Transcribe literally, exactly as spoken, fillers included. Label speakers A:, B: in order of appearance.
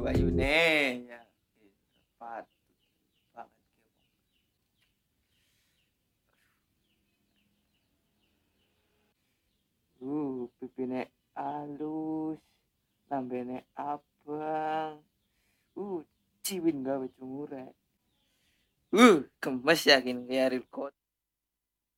A: ayune ya tepat banget ki. Uh, pipine alus, lambene abang. Uh, ciwin gawe jemure. Uh, gemes yakin ya real